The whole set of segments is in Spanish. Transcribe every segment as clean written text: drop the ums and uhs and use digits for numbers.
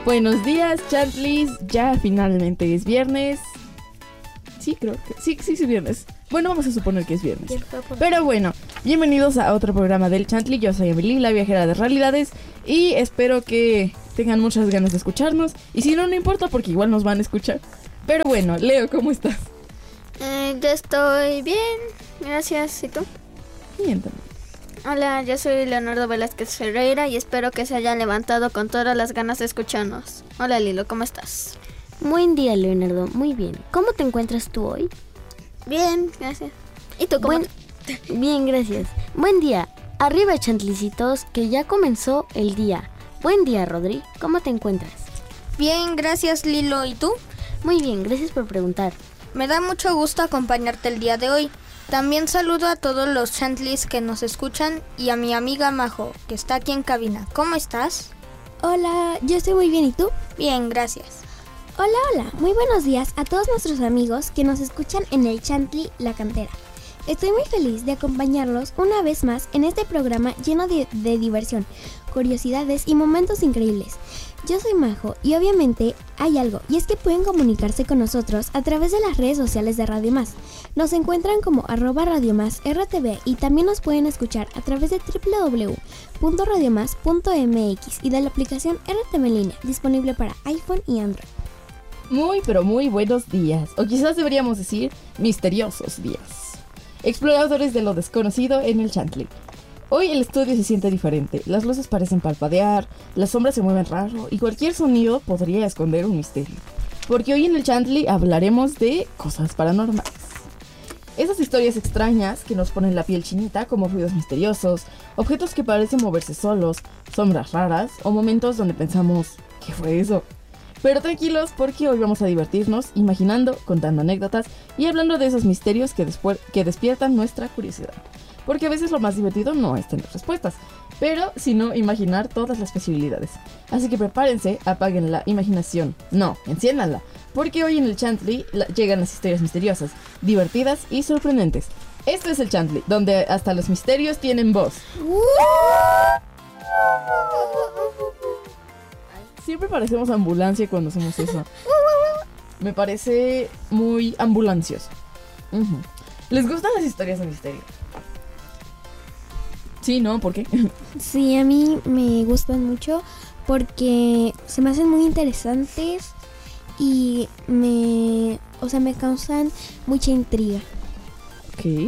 Buenos días, Chantlis. Ya finalmente es viernes. Sí, creo que sí es viernes. Bueno, vamos a suponer que es viernes. Pero bueno, bienvenidos a otro programa del Chantli. Yo soy Emily, la viajera de realidades, y espero que tengan muchas ganas de escucharnos. Y si no, no importa porque igual nos van a escuchar. Pero bueno, Leo, ¿cómo estás? Yo estoy bien, gracias. ¿Y tú? Bien también. Hola, yo soy Leonardo Velázquez Ferreira y espero que se hayan levantado con todas las ganas de escucharnos. Hola Lilo, ¿cómo estás? Buen día, Leonardo, muy bien. ¿Cómo te encuentras tú hoy? Bien, gracias. ¿Y tú cómo? Bien, gracias. Buen día. Arriba, chantlicitos, que ya comenzó el día. Buen día, Rodri. ¿Cómo te encuentras? Bien, gracias Lilo. ¿Y tú? Muy bien, gracias por preguntar. Me da mucho gusto acompañarte el día de hoy. También saludo a todos los chantlis que nos escuchan y a mi amiga Majo, que está aquí en cabina. ¿Cómo estás? Hola, yo estoy muy bien, ¿y tú? Bien, gracias. Hola, muy buenos días a todos nuestros amigos que nos escuchan en el Chantli La Cantera. Estoy muy feliz de acompañarlos una vez más en este programa lleno de diversión, curiosidades y momentos increíbles. Yo soy Majo y obviamente hay algo, y es que pueden comunicarse con nosotros a través de las redes sociales de Radio Más. Nos encuentran como @RadioMásRTV y también nos pueden escuchar a través de www.radiomás.mx y de la aplicación RTV en línea, disponible para iPhone y Android. Muy, pero muy buenos días, o quizás deberíamos decir misteriosos días. Exploradores de lo desconocido en el Chantli. Hoy el estudio se siente diferente, las luces parecen parpadear, las sombras se mueven raro y cualquier sonido podría esconder un misterio. Porque hoy en el Chantli hablaremos de cosas paranormales. Esas historias extrañas que nos ponen la piel chinita, como ruidos misteriosos, objetos que parecen moverse solos, sombras raras o momentos donde pensamos, ¿qué fue eso? Pero tranquilos porque hoy vamos a divertirnos imaginando, contando anécdotas y hablando de esos misterios que despiertan nuestra curiosidad. Porque a veces lo más divertido no es tener respuestas, pero sino imaginar todas las posibilidades. Así que prepárense, apaguen la imaginación, no, enciéndanla, porque hoy en el Chantli llegan las historias misteriosas, divertidas y sorprendentes. Esto es el Chantli, donde hasta los misterios tienen voz. Siempre parecemos ambulancia cuando hacemos eso. Me parece muy ambulancioso. ¿Les gustan las historias de misterio? Sí, ¿no? ¿Por qué? Sí, a mí me gustan mucho porque se me hacen muy interesantes y me causan mucha intriga. Ok.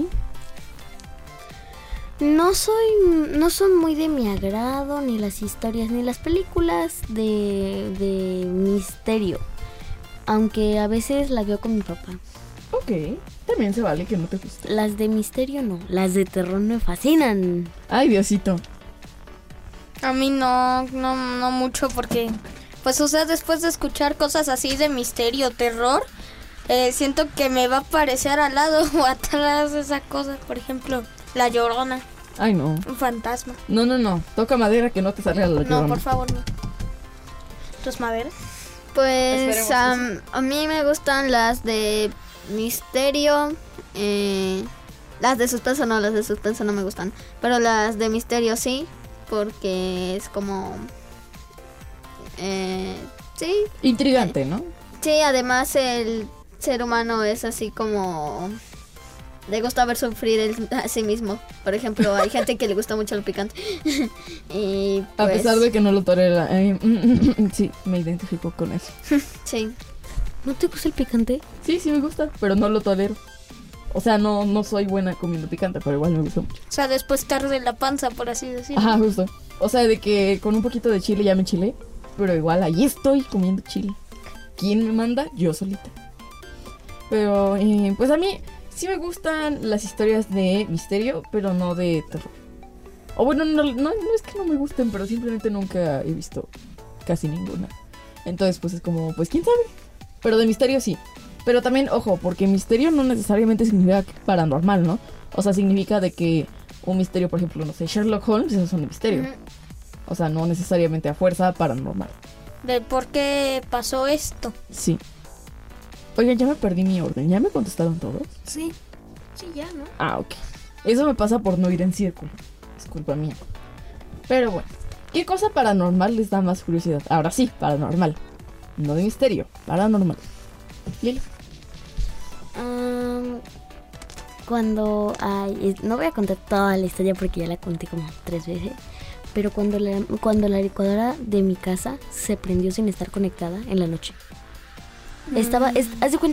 No son muy de mi agrado ni las historias ni las películas de misterio, aunque a veces las veo con mi papá. Ok, también se vale que no te guste. Las de misterio no, las de terror me fascinan. Ay, Diosito. A mí no mucho porque, pues, o sea, después de escuchar cosas así de misterio, terror, siento que me va a aparecer al lado o atrás esa cosa, por ejemplo, La Llorona. Ay, no. Un fantasma. No. Toca madera que no te salga la Llorona. No, por favor, no. ¿Tus maderas? Pues a mí me gustan las de misterio. Las de suspenso no me gustan. Pero las de misterio sí, porque es como... sí. Intrigante, ¿no? Sí, además el ser humano es así como... le gusta ver sufrir a sí mismo. Por ejemplo, hay gente que le gusta mucho lo picante. Y pues, a pesar de que no lo tolera. Sí, me identifico con eso. Sí. ¿No te gusta el picante? Sí me gusta, pero no lo tolero. O sea, no soy buena comiendo picante, pero igual me gusta mucho. O sea, después te arde la panza, por así decirlo. Ajá, justo. O sea, de que con un poquito de chile ya me chilé, pero igual ahí estoy comiendo chile. ¿Quién me manda? Yo solita. Pero, pues a mí... sí me gustan las historias de misterio, pero no de terror. O bueno, no es que no me gusten, pero simplemente nunca he visto casi ninguna. Entonces, pues es como, pues quién sabe. Pero de misterio sí. Pero también, ojo, porque misterio no necesariamente significa paranormal, ¿no? O sea, significa de que un misterio, por ejemplo, no sé, Sherlock Holmes, eso es un misterio. O sea, no necesariamente a fuerza paranormal. De por qué pasó esto. Sí. Oigan, ya me perdí mi orden. ¿Ya me contestaron todos? Sí, ya, ¿no? Ah, ok. Eso me pasa por no ir en círculo. Es culpa mía. Pero bueno, ¿Qué cosa paranormal les da más curiosidad? Ahora sí, paranormal. No de misterio, paranormal. Lilo. Cuando no voy a contar toda la historia porque ya la conté como 3 veces, pero cuando la licuadora de mi casa se prendió sin estar conectada en la noche. Haz de cuenta